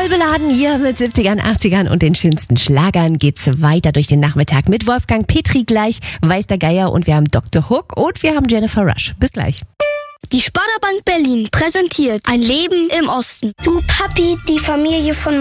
Voll beladen hier mit 70ern, 80ern und den schönsten Schlagern geht's weiter durch den Nachmittag mit Wolfgang Petri gleich, Weiß der Geier und wir haben Dr. Hook und wir haben Jennifer Rush. Bis gleich. Die Sparda Bank Berlin präsentiert ein Leben im Osten. Du Papi, die Familie von